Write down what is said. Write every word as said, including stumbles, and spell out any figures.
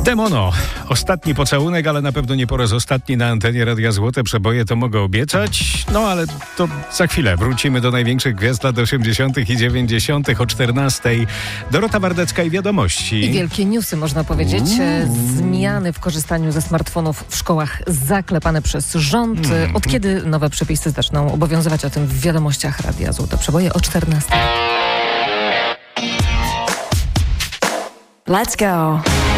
Demono. Ostatni pocałunek, ale na pewno nie po raz ostatni na antenie Radia Złote Przeboje, to mogę obiecać. No ale to za chwilę. Wrócimy do największych gwiazd lat osiemdziesiątych i dziewięćdziesiątych o czternastej. Dorota Wardecka i wiadomości. I wielkie newsy, można powiedzieć. Uuu. Zmiany w korzystaniu ze smartfonów w szkołach zaklepane przez rząd. Hmm. Od kiedy nowe przepisy zaczną obowiązywać? O tym w wiadomościach Radia Złote Przeboje o czternastej. Let's go.